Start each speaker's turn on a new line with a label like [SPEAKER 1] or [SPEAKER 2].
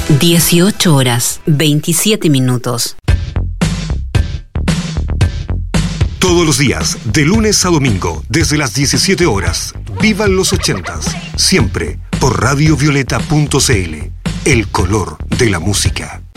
[SPEAKER 1] 18 horas, 27 minutos.
[SPEAKER 2] Todos los días, de lunes a domingo, desde las 17 horas. Vivan los 80s, siempre por radiovioleta.cl. El color de la música.